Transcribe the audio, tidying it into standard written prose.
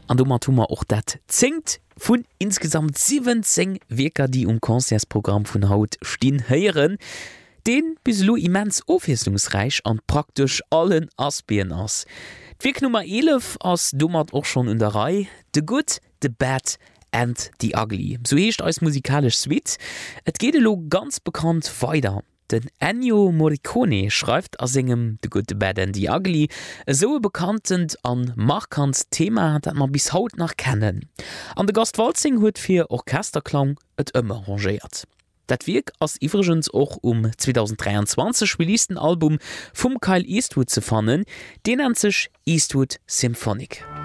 An dummer Tummer och dat zingt vun insgesamt 17 Weker, die Konzersprogramm vun Haut stehen heieren, den bis lo immens aufhislungsreich an praktisch allen Aspien ass. Weg Nummer 11 ass dummert auch schon in der Reihe The Good, The Bad and The Ugly. So heescht als musikalisch Suite. Et geht lo ganz bekannt weiter. Den Ennio Morricone schreibt aus engem The Good, The Bad and The Ugly so bekannt an markant Thema, dat man bis haut nach kennen. An de Gastwalzing huet fir Orchesterklang et ëmmer rangiert. Dat Wirk ass iwwergens och 2023 releaseden Album vum Kyle Eastwood ze fannen, den nennt sech Eastwood Symphonic.